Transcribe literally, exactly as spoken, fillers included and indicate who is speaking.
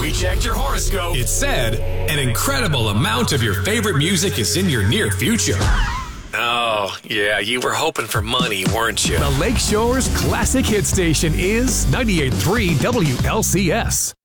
Speaker 1: We checked your horoscope. It said an incredible amount of your favorite music is in your near future. Oh, yeah, you were hoping for money, weren't you?
Speaker 2: The Lakeshore's classic hit station is ninety-eight point three W L C S.